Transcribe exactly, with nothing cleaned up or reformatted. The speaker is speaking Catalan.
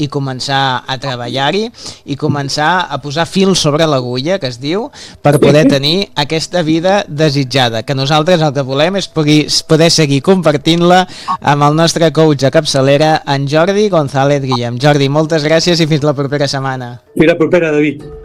i començar a treballar-hi i començar a posar fil sobre l'agulla, que es diu, per poder tenir aquesta vida desitjada, que nosaltres el que volem és poder seguir compartint-la amb el nostre coach a capçalera, en Jordi González Guillem. Jordi, moltes gràcies i fins la propera setmana. Fins la propera, David.